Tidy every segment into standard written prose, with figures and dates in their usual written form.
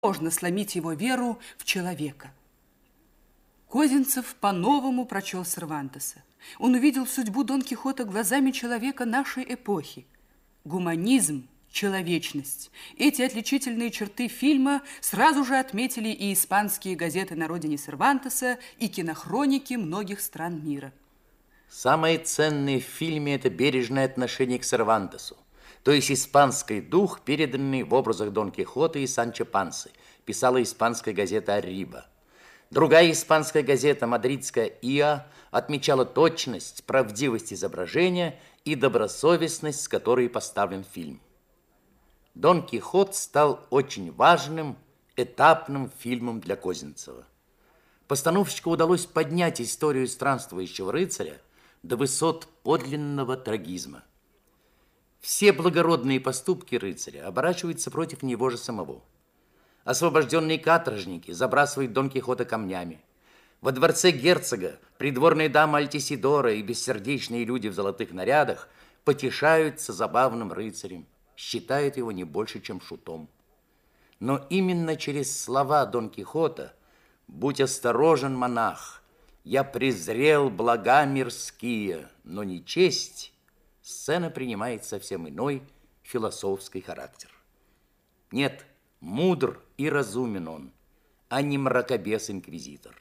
Можно сломить его веру в человека. Козинцев по-новому прочел Сервантеса. Он увидел судьбу Дон Кихота глазами человека нашей эпохи. Гуманизм, человечность. Эти отличительные черты фильма сразу же отметили и испанские газеты на родине Сервантеса, и кинохроники многих стран мира. Самое ценное в фильме – это бережное отношение к Сервантесу, то есть испанский дух, переданный в образах Дон Кихота и Санчо Пансы, писала испанская газета «Арриба». Другая испанская газета, мадридская «Иа», отмечала точность, правдивость изображения и добросовестность, с которой поставлен фильм. «Дон Кихот» стал очень важным, этапным фильмом для Козинцева. Постановщику удалось поднять историю странствующего рыцаря до высот подлинного трагизма. Все благородные поступки рыцаря оборачиваются против него же самого. Освобожденные каторжники забрасывают Дон Кихота камнями. Во дворце герцога придворные дамы Альтисидора и бессердечные люди в золотых нарядах потешаются забавным рыцарем, считают его не больше, чем шутом. Но именно через слова Дон Кихота «Будь осторожен, монах, я презрел блага мирские, но не честь», сцена принимает совсем иной философский характер. Нет, мудр и разумен он, а не мракобес-инквизитор.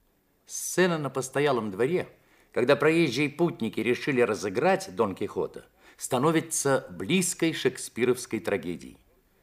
Сцена на постоялом дворе, когда проезжие путники решили разыграть Дон Кихота, становится близкой шекспировской трагедией.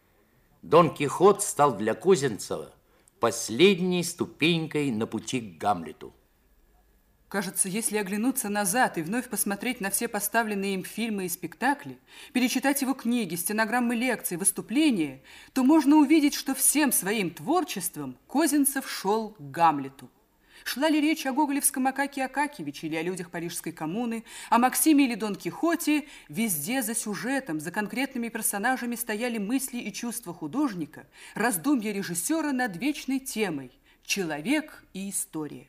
Дон Кихот стал для Козинцева последней ступенькой на пути к Гамлету. Кажется, если оглянуться назад и вновь посмотреть на все поставленные им фильмы и спектакли, перечитать его книги, стенограммы лекций, выступления, то можно увидеть, что всем своим творчеством Козинцев шел к Гамлету. Шла ли речь о гоголевском Акакии Акакиевиче или о людях Парижской коммуны, о Максиме или Дон Кихоте, везде за сюжетом, за конкретными персонажами стояли мысли и чувства художника, раздумья режиссера над вечной темой «Человек и история».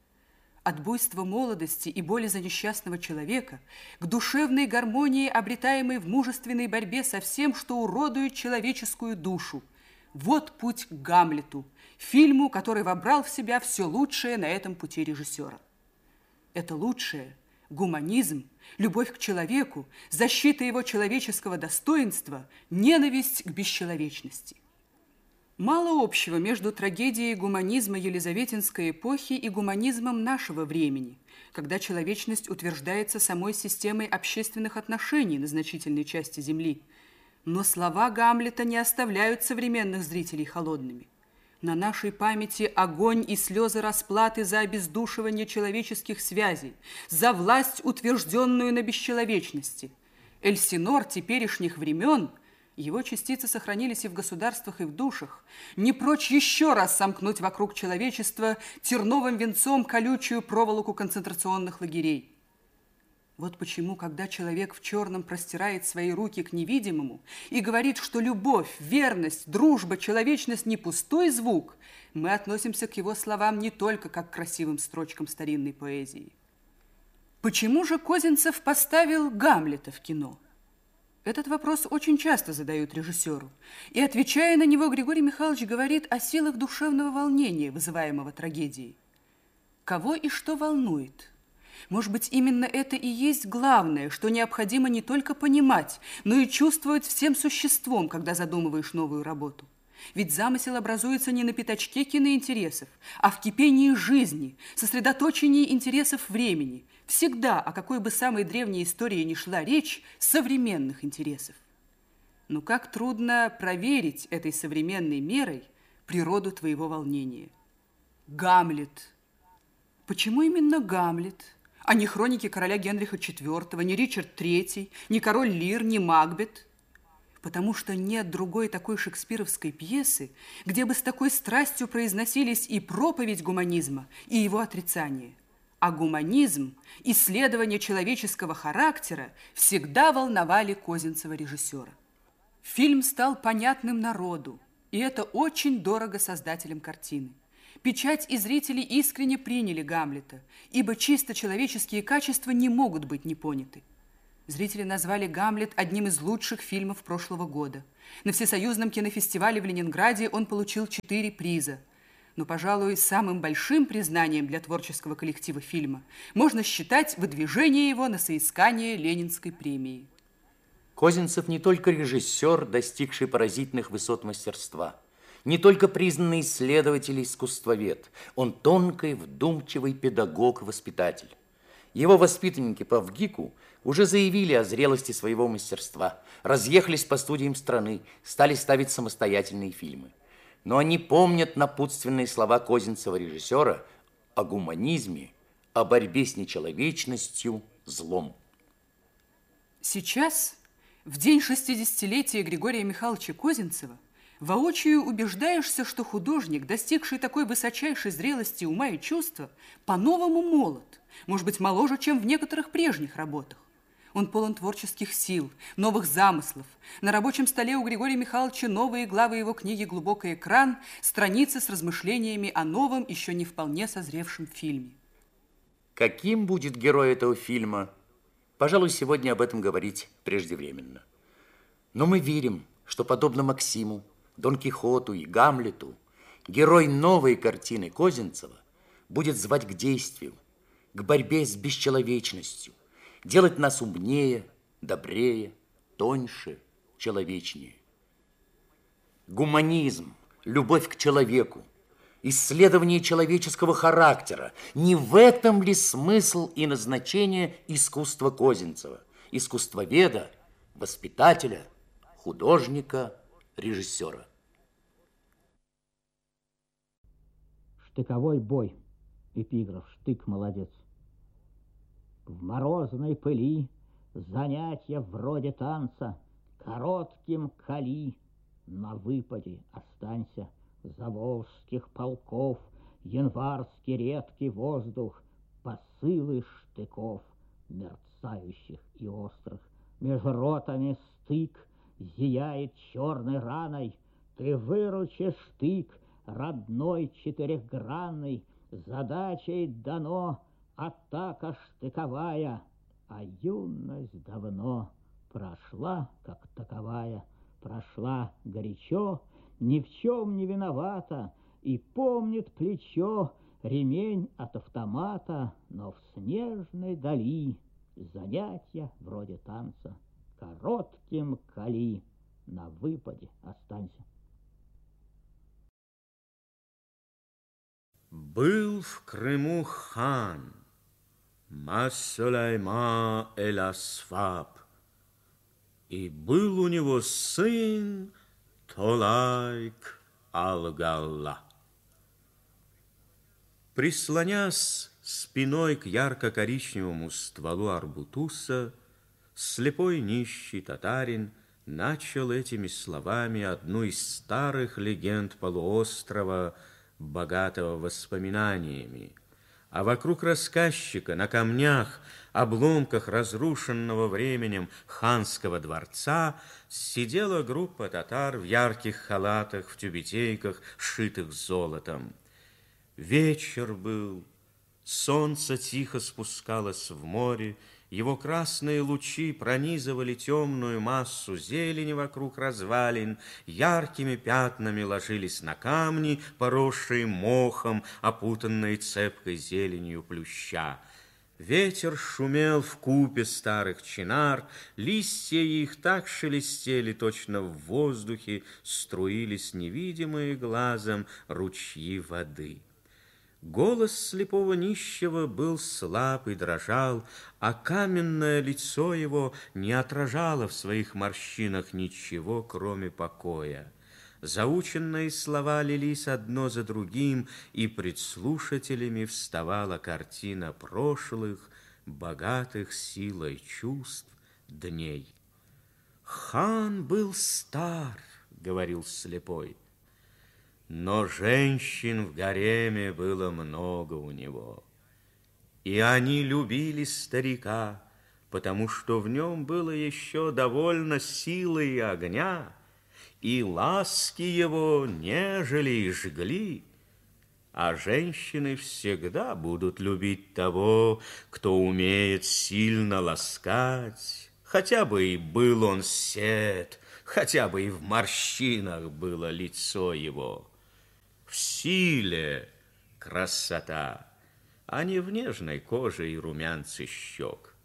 От буйства молодости и боли за несчастного человека к душевной гармонии, обретаемой в мужественной борьбе со всем, что уродует человеческую душу. Вот путь к Гамлету, фильму, который вобрал в себя все лучшее на этом пути режиссера. Это лучшее – гуманизм, любовь к человеку, защита его человеческого достоинства, ненависть к бесчеловечности. Мало общего между трагедией гуманизма елизаветинской эпохи и гуманизмом нашего времени, когда человечность утверждается самой системой общественных отношений на значительной части Земли. Но слова Гамлета не оставляют современных зрителей холодными. На нашей памяти огонь и слезы расплаты за обездушивание человеческих связей, за власть, утвержденную на бесчеловечности. Эльсинор теперешних времен – его частицы сохранились и в государствах, и в душах. Не прочь еще раз сомкнуть вокруг человечества терновым венцом колючую проволоку концентрационных лагерей. Вот почему, когда человек в черном простирает свои руки к невидимому и говорит, что любовь, верность, дружба, человечность не пустой звук, мы относимся к его словам не только как к красивым строчкам старинной поэзии. Почему же Козинцев поставил Гамлета в кино? Этот вопрос очень часто задают режиссеру. И, отвечая на него, Григорий Михайлович говорит о силах душевного волнения, вызываемого трагедией. Кого и что волнует? Может быть, именно это и есть главное, что необходимо не только понимать, но и чувствовать всем существом, когда задумываешь новую работу. Ведь замысел образуется не на пятачке киноинтересов, а в кипении жизни, сосредоточении интересов времени. Всегда, о какой бы самой древней истории ни шла речь, современных интересов. Но как трудно проверить этой современной мерой природу твоего волнения. Гамлет. Почему именно Гамлет, а не хроники короля Генриха IV, не Ричард III, не король Лир, не Макбет? Потому что нет другой такой шекспировской пьесы, где бы с такой страстью произносились и проповедь гуманизма, и его отрицание. А гуманизм, исследование человеческого характера всегда волновали Козинцева режиссера. Фильм стал понятным народу, и это очень дорого создателям картины. Печать и зрители искренне приняли Гамлета, ибо чисто человеческие качества не могут быть не поняты. Зрители назвали «Гамлет» одним из лучших фильмов прошлого года. На Всесоюзном кинофестивале в Ленинграде он получил 4 приза. Но, пожалуй, самым большим признанием для творческого коллектива фильма можно считать выдвижение его на соискание Ленинской премии. Козинцев не только режиссер, достигший поразительных высот мастерства, не только признанный исследователь и искусствовед, он тонкий, вдумчивый педагог и воспитатель. Его воспитанники по ВГИКу уже заявили о зрелости своего мастерства, разъехались по студиям страны, стали ставить самостоятельные фильмы. Но они помнят напутственные слова Козинцева режиссера о гуманизме, о борьбе с нечеловечностью, злом. Сейчас, в день 60-летия Григория Михайловича Козинцева, воочию убеждаешься, что художник, достигший такой высочайшей зрелости ума и чувства, по-новому молод, может быть, моложе, чем в некоторых прежних работах. Он полон творческих сил, новых замыслов. На рабочем столе у Григория Михайловича новые главы его книги «Глубокий экран», страницы с размышлениями о новом, еще не вполне созревшем фильме. Каким будет герой этого фильма? Пожалуй, сегодня об этом говорить преждевременно. Но мы верим, что, подобно Максиму, Дон Кихоту и Гамлету, герой новой картины Козинцева будет звать к действию, к борьбе с бесчеловечностью, делать нас умнее, добрее, тоньше, человечнее. Гуманизм, любовь к человеку, исследование человеческого характера. Не в этом ли смысл и назначение искусства Козинцева, искусствоведа, воспитателя, художника, режиссера? Штыковой бой. Эпиграф. Штык молодец. В морозной пыли занятия вроде танца, коротким кали, на выпаде останься. Заволжских полков январский редкий воздух, посылы штыков, мерцающих и острых. Меж ротами стык зияет черной раной. Ты выручишь штык родной четырехгранный. Задачей дано атака штыковая, а юность давно прошла, как таковая, прошла горячо, ни в чем не виновата, и помнит плечо ремень от автомата, но в снежной дали занятия вроде танца, коротким кали, на выпаде останься. Был в Крыму хан Масулейма эль-Асфаб, и был у него сын Толайк аль-Галла. Прислонясь спиной к ярко-коричневому стволу арбутуса, слепой нищий татарин начал этими словами одну из старых легенд полуострова, богатого воспоминаниями. А вокруг рассказчика на камнях, обломках разрушенного временем ханского дворца сидела группа татар в ярких халатах, в тюбетейках, сшитых золотом. Вечер был, солнце тихо спускалось в море, его красные лучи пронизывали темную массу зелени вокруг развалин, яркими пятнами ложились на камни, поросшие мохом, опутанные цепкой зеленью плюща. Ветер шумел в купе старых чинар, листья их так шелестели, точно в воздухе струились невидимые глазом ручьи воды. Голос слепого нищего был слаб и дрожал, а каменное лицо его не отражало в своих морщинах ничего, кроме покоя. Заученные слова лились одно за другим, и пред слушателями вставала картина прошлых, богатых силой чувств дней. «Хан был стар», — говорил слепой, но женщин в гареме было много у него, и они любили старика, потому что в нем было еще довольно силы и огня, и ласки его нежели и жгли. А женщины всегда будут любить того, кто умеет сильно ласкать, хотя бы и был он сед, хотя бы и в морщинах было лицо его. В силе красота, а не в нежной коже и румянце щек.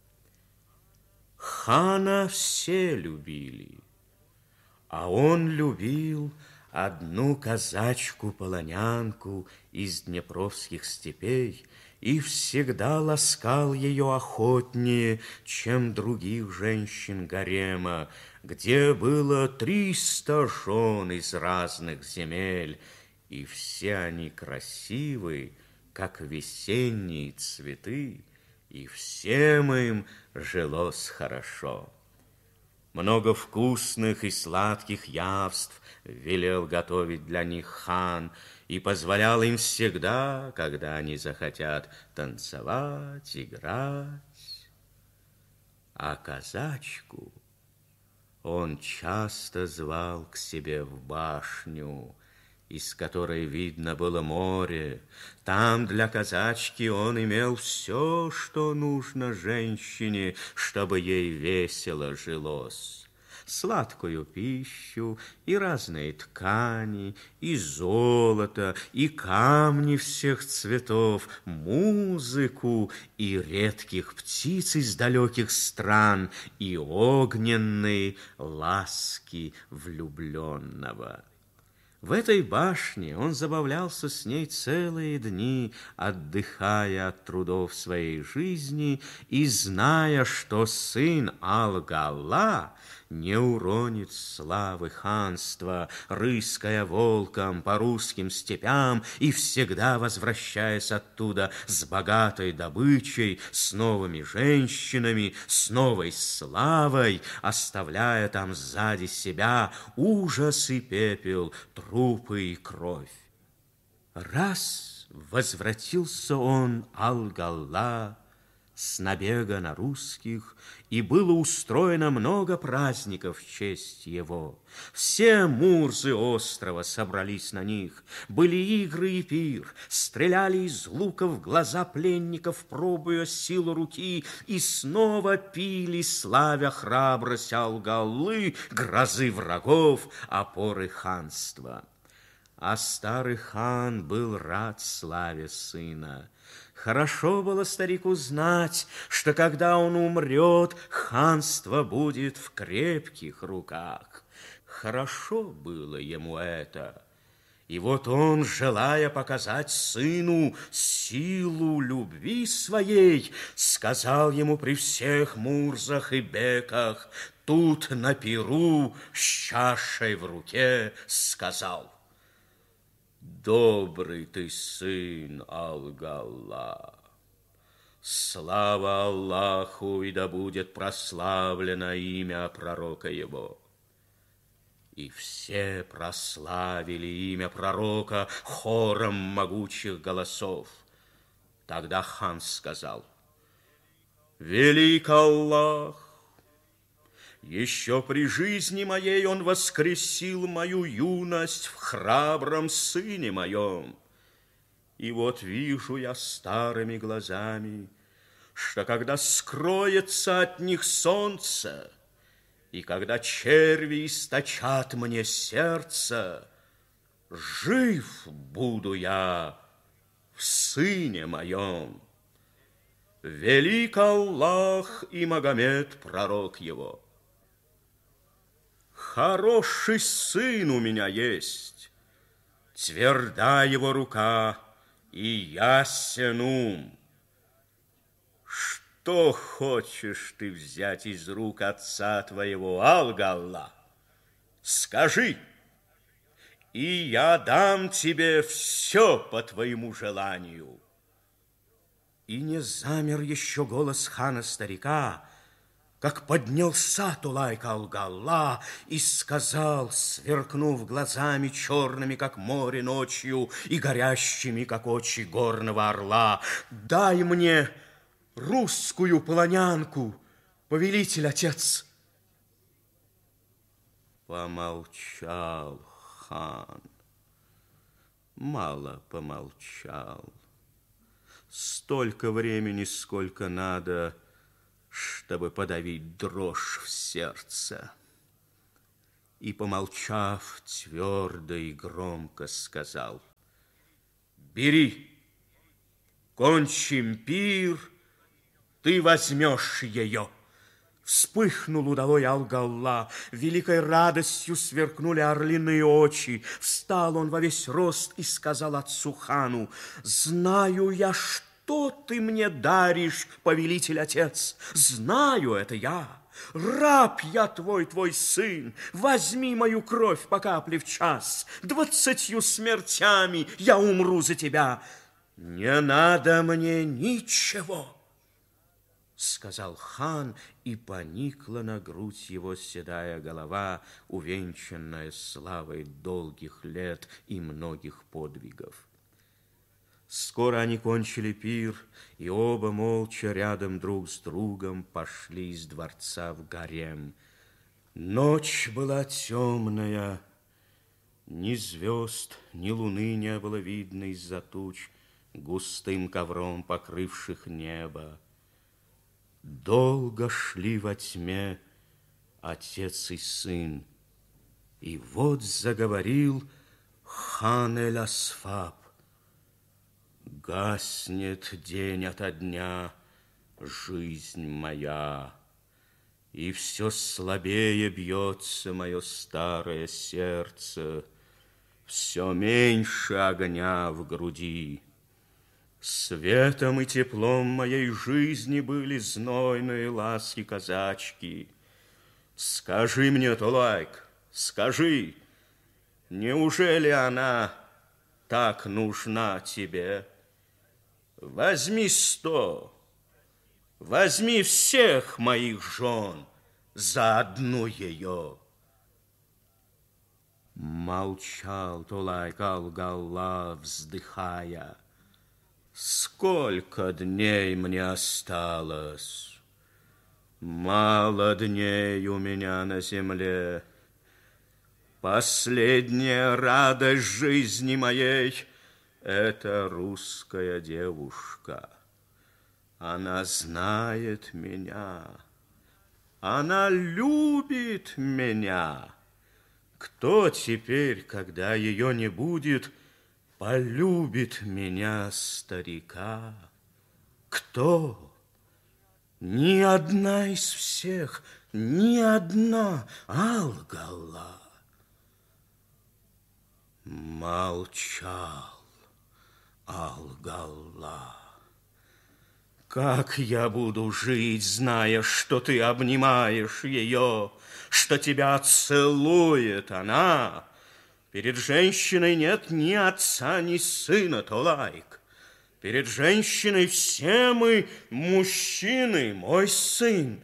Хана все любили, а он любил одну казачку-полонянку из днепровских степей и всегда ласкал ее охотнее, чем других женщин гарема, где было 300 жен из разных земель, и все они красивы, как весенние цветы, и всем им жилось хорошо. Много вкусных и сладких явств велел готовить для них хан и позволял им всегда, когда они захотят, танцевать, играть. А казачку он часто звал к себе в башню, из которой видно было море. Там для казачки он имел все, что нужно женщине, чтобы ей весело жилось. Сладкую пищу, и разные ткани, и золото, и камни всех цветов, музыку, и редких птиц из далеких стран, и огненные ласки влюбленного. В этой башне он забавлялся с ней целые дни, отдыхая от трудов своей жизни и зная, что сын Алгалла не уронит славы ханства, рыская волком по русским степям и всегда возвращаясь оттуда с богатой добычей, с новыми женщинами, с новой славой, оставляя там сзади себя ужас и пепел, трупы и кровь. Раз возвратился он, Алгалла, с набега на русских, и было устроено много праздников в честь его. Все мурзы острова собрались на них. Были игры и пир, стреляли из лука в глаза пленников, пробуя силу руки, и снова пили, славя храбрость Алгаллы, грозы врагов, опоры ханства. А старый хан был рад славе сына. Хорошо было старику знать, что когда он умрет, ханство будет в крепких руках. Хорошо было ему это. И вот он, желая показать сыну силу любви своей, сказал ему при всех мурзах и беках, тут на пиру с чашей в руке сказал: «Добрый ты сын, Алгалла! Слава Аллаху, и да будет прославлено имя пророка его!» И все прославили имя пророка хором могучих голосов. Тогда хан сказал: «Велик Аллах! Еще при жизни моей он воскресил мою юность в храбром сыне моем. И вот вижу я старыми глазами, что когда скроется от них солнце, и когда черви источат мне сердце, жив буду я в сыне моем. Велик Аллах и Магомед, пророк его. Хороший сын у меня есть, тверда его рука и ясен ум. Что хочешь ты взять из рук отца твоего, Алгалла? Скажи, и я дам тебе все по твоему желанию». И не замер еще голос хана-старика, как поднялся Тулайка Алгалла и сказал, сверкнув глазами черными, как море ночью, и горящими, как очи горного орла: «Дай мне русскую полонянку, повелитель отец!» Помолчал хан, мало помолчал. Столько времени, сколько надо, чтобы подавить дрожь в сердце. И, помолчав, твердо и громко сказал: бери, кончим пир, ты возьмешь ее. Вспыхнул удалой Алгалла, великой радостью сверкнули орлиные очи. Встал он во весь рост и сказал отцу хану: знаю я, что ты мне даришь, повелитель отец. Знаю это я. Раб я твой сын. Возьми мою кровь по капле в час. 20 смертями я умру за тебя. Не надо мне ничего, сказал хан, и поникла на грудь его седая голова, увенчанная славой долгих лет и многих подвигов. Скоро они кончили пир, и оба молча рядом друг с другом пошли из дворца в гарем. Ночь была темная, ни звезд, ни луны не было видно из-за туч, густым ковром покрывших небо. Долго шли во тьме отец и сын, и вот заговорил хан Эль-Асфаб: гаснет день ото дня жизнь моя, и все слабее бьется мое старое сердце, все меньше огня в груди. Светом и теплом моей жизни были знойные ласки казачки. Скажи мне, Тулайк, скажи, неужели она так нужна тебе? Возьми 100, возьми всех моих жен за одну ее. Молчал Тулайк Алгалла, вздыхая: сколько дней мне осталось? Мало дней у меня на земле. Последняя радость жизни моей — это русская девушка. Она знает меня, она любит меня. Кто теперь, когда ее не будет, полюбит меня, старика? Кто? Ни одна из всех, ни одна, Алгалла. Молчал Алгалла. Как я буду жить, зная, что ты обнимаешь ее, что тебя целует она? Перед женщиной нет ни отца, ни сына, Тулайк. Перед женщиной все мы мужчины, мой сын.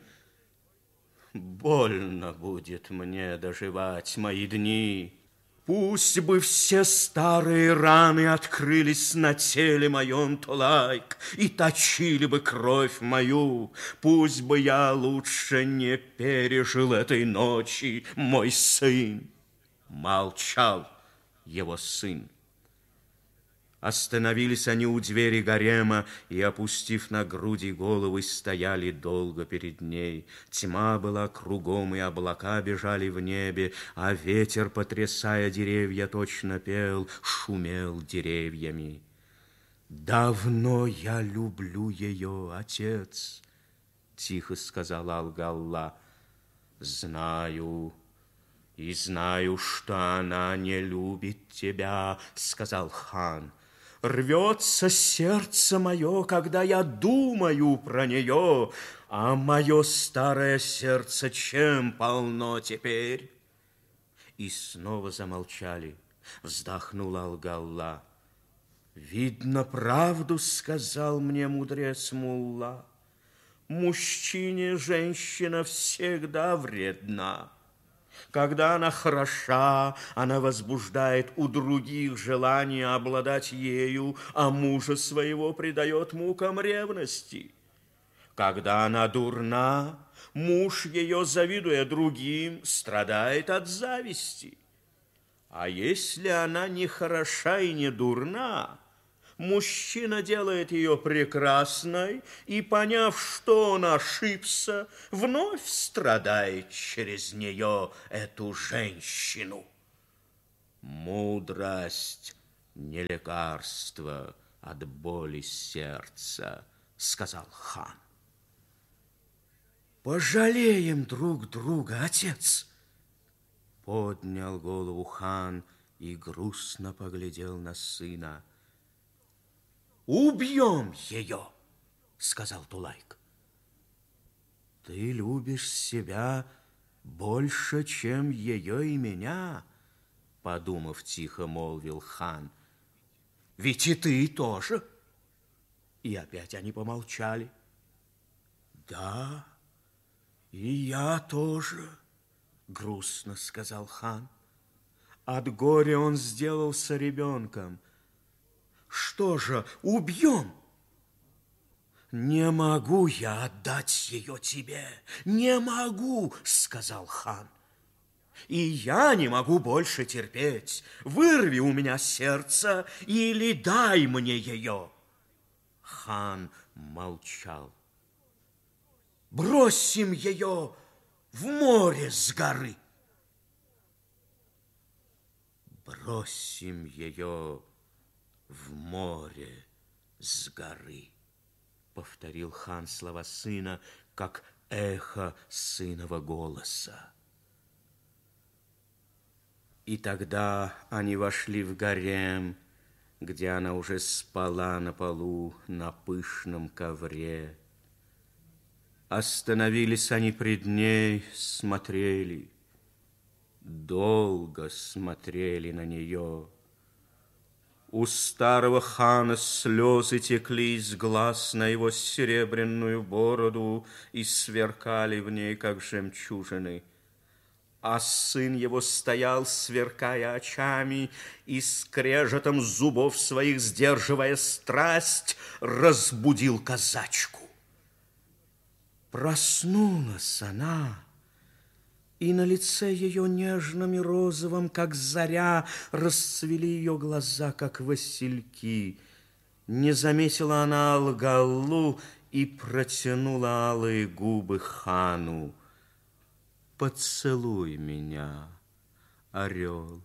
Больно будет мне доживать мои дни. Пусть бы все старые раны открылись на теле моем, Тулайк, и точили бы кровь мою. Пусть бы я лучше не пережил этой ночи, мой сын. Молчал его сын. Остановились они у двери гарема и, опустив на груди головы, стояли долго перед ней. Тьма была кругом, и облака бежали в небе, а ветер, потрясая деревья, точно пел, шумел деревьями. «Давно я люблю ее, отец», — тихо сказал Алгалла. «Знаю, и знаю, что она не любит тебя», — сказал хан. «Рвется сердце мое, когда я думаю про нее, а мое старое сердце чем полно теперь?» И снова замолчали. Вздохнул Алгалла. «Видно, правду сказал мне мудрец Мулла. Мужчине женщина всегда вредна. Когда она хороша, она возбуждает у других желание обладать ею, а мужа своего предает мукам ревности. Когда она дурна, муж ее, завидуя другим, страдает от зависти. А если она не хороша и не дурна, Мужчина делает ее прекрасной и, поняв, что он ошибся, вновь страдает через нее, эту женщину. Мудрость не лекарство от боли сердца, сказал хан. Пожалеем друг друга, отец. Поднял голову хан и грустно поглядел на сына. Убьем ее, сказал Тулайк. Ты любишь себя больше, чем ее и меня, подумав, тихо молвил хан. Ведь и ты тоже. И опять они помолчали. Да, и я тоже, грустно сказал хан. От горя он сделался ребенком. Что же, убьем? Не могу я отдать ее тебе, не могу, сказал хан. И я не могу больше терпеть. Вырви у меня сердце или дай мне ее. Хан молчал. Бросим ее в море с горы. Бросим ее в море с горы, повторил хан слова сына, как эхо сынова голоса. И тогда они вошли в гарем, где она уже спала на полу на пышном ковре. Остановились они пред ней, смотрели, долго смотрели на нее. У старого хана слезы текли из глаз на его серебряную бороду и сверкали в ней, как жемчужины. А сын его стоял, сверкая очами, и скрежетом зубов своих, сдерживая страсть, разбудил казачку. Проснулась она, и на лице ее нежном и розовом, как заря, расцвели ее глаза, как васильки. Не заметила она Алгалу и протянула алые губы хану. Поцелуй меня, орел.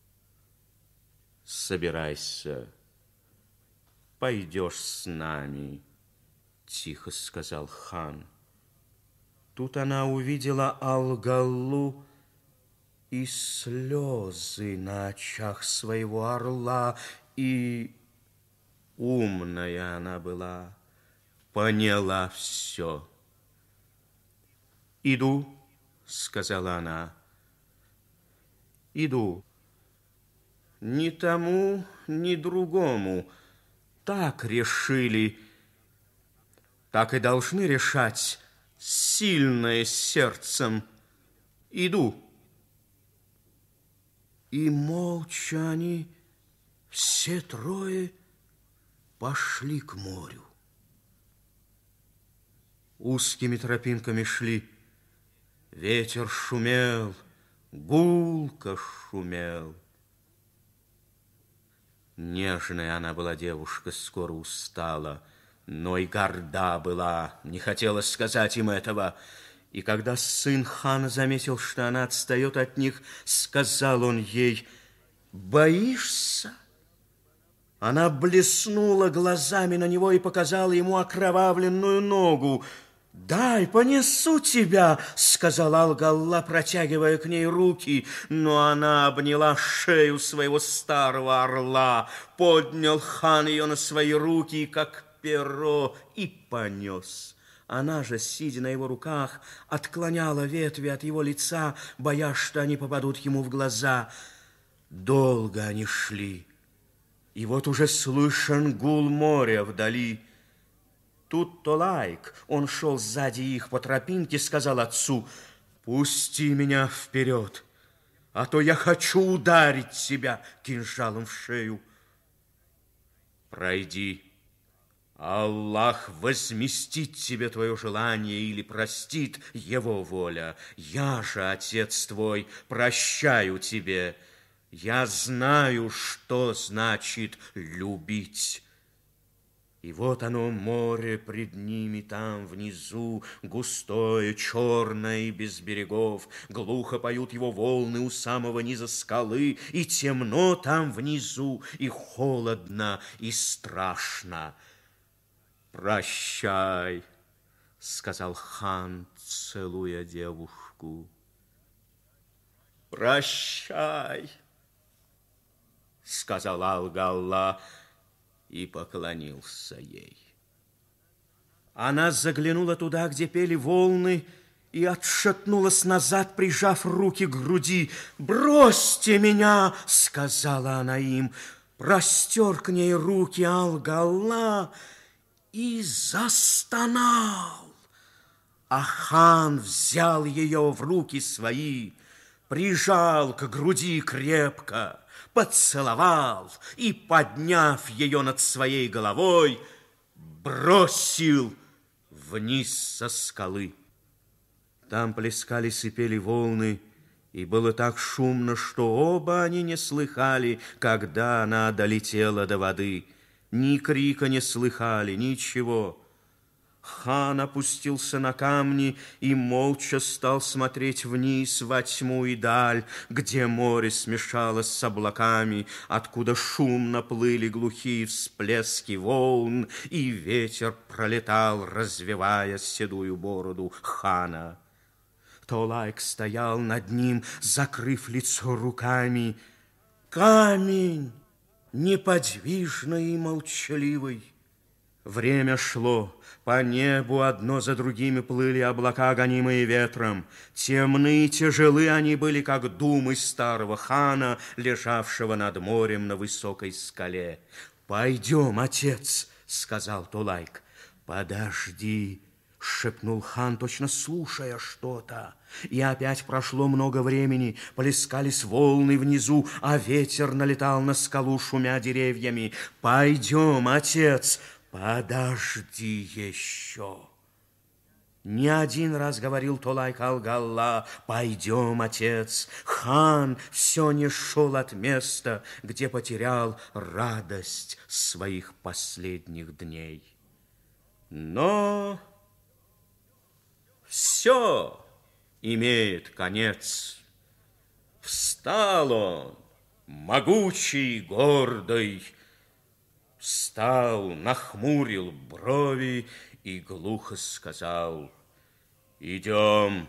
Собирайся, пойдешь с нами, тихо сказал хан. Тут она увидела Алгалу и слезы на очах своего орла, и умная она была, поняла все. Иду, сказала она, иду. Ни тому, ни другому. Так решили, так и должны решать сильное сердцем. Иду. И молча они, все трое, пошли к морю. Узкими тропинками шли. Ветер шумел, гулко шумел. Нежная она была девушка, скоро устала, но и горда была, не хотела сказать им этого. И когда сын хана заметил, что она отстает от них, сказал он ей: «Боишься?» Она блеснула глазами на него и показала ему окровавленную ногу. «Дай, понесу тебя», — сказала Алгалла, протягивая к ней руки. Но она обняла шею своего старого орла. Поднял хан ее на свои руки, как перо, и понес. Она же, сидя на его руках, отклоняла ветви от его лица, боясь, что они попадут ему в глаза. Долго они шли, и вот уже слышен гул моря вдали. Тут Тулайк, он шел сзади их по тропинке, сказал отцу: «Пусти меня вперед, а то я хочу ударить тебя кинжалом в шею». «Пройди, Аллах возместит тебе твое желание или простит его воля. Я же, отец твой, прощаю тебе. Я знаю, что значит любить». И вот оно, море пред ними там внизу, густое, черное и без берегов. Глухо поют его волны у самого низа скалы, и темно там внизу, и холодно, и страшно. «Прощай», — сказал хан, целуя девушку. «Прощай», — сказал Алгалла и поклонился ей. Она заглянула туда, где пели волны, и отшатнулась назад, прижав руки к груди. «Бросьте меня!» — сказала она им. Простер к ней руки Алгалла и застонал. А хан взял ее в руки свои, прижал к груди крепко, поцеловал и, подняв ее над своей головой, бросил вниз со скалы. Там плескались и пели волны, и было так шумно, что оба они не слыхали, когда она долетела до воды. Ни крика не слыхали, ничего. Хан опустился на камни и молча стал смотреть вниз во тьму и даль, где море смешалось с облаками, откуда шумно плыли глухие всплески волн, и ветер пролетал, развевая седую бороду хана. Толайк стоял над ним, закрыв лицо руками. Камень, неподвижный и молчаливый. Время шло, по небу одно за другими плыли облака, гонимые ветром. Темны и тяжелы они были, как думы старого хана, лежавшего над морем на высокой скале. «Пойдем, отец», — сказал Толайк. «Подожди», — шепнул хан, точно слушая что-то. И опять прошло много времени, плескались волны внизу, а ветер налетал на скалу, шумя деревьями. «Пойдем, отец», «Подожди еще!» Не один раз говорил Толайк Алгалла: «Пойдем, отец!» Хан все не шел от места, где потерял радость своих последних дней. Но все имеет конец. Встал он, могучий, гордый, встал, нахмурил брови и глухо сказал: «Идем».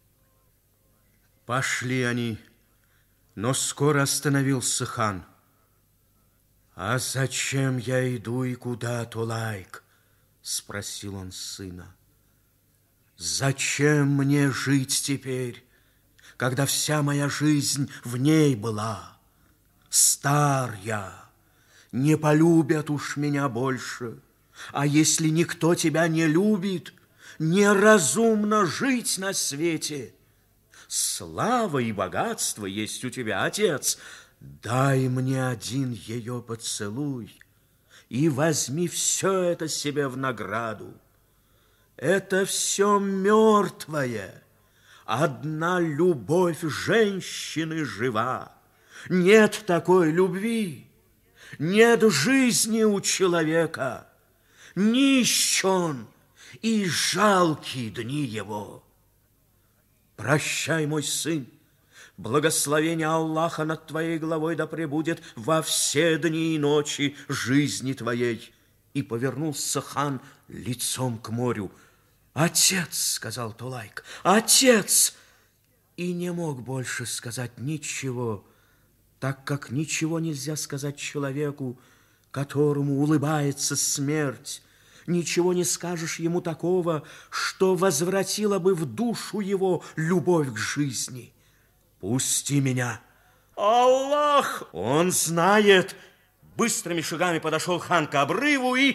Пошли они, но скоро остановился хан. «А зачем я иду и куда, Толайк?» — спросил он сына. «Зачем мне жить теперь, когда вся моя жизнь в ней была? Стар я. Не полюбят уж меня больше, а если никто тебя не любит, неразумно жить на свете. Слава и богатство есть у тебя, отец. Дай мне один ее поцелуй и возьми все это себе в награду. Это все мертвое. Одна любовь женщины жива. Нет такой любви. Нет жизни у человека, нищ он и жалкие дни его. Прощай, мой сын, благословение Аллаха над твоей головой да пребудет во все дни и ночи жизни твоей. И повернулся хан лицом к морю. «Отец», — сказал Толайк, — «отец!» И не мог больше сказать ничего, так как ничего нельзя сказать человеку, которому улыбается смерть. Ничего не скажешь ему такого, что возвратило бы в душу его любовь к жизни. «Пусти меня!» «Аллах! Он знает!» Быстрыми шагами подошел хан к обрыву и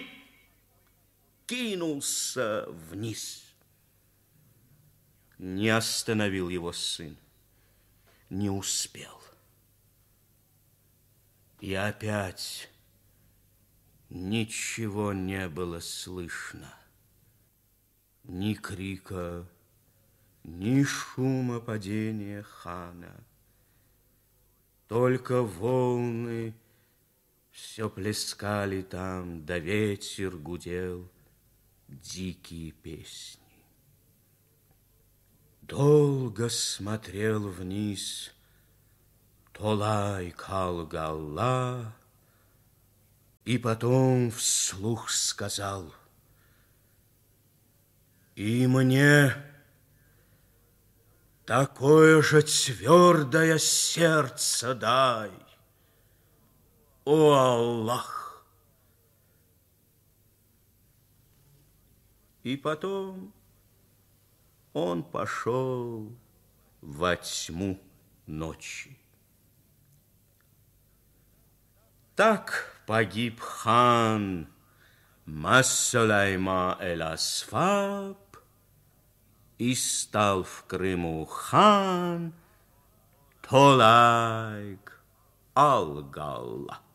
кинулся вниз. Не остановил его сын, не успел. И опять ничего не было слышно. Ни крика, ни шума падения хана. Только волны Все плескали там, да ветер гудел дикие песни. Долго смотрел вниз Толай Калгалла, и потом вслух сказал: и мне такое же твердое сердце дай, о Аллах. И потом он пошел во тьму ночи. Так погиб хан Массалайма эль-Асфаб, и стал в Крыму хан Толайк Алгалла.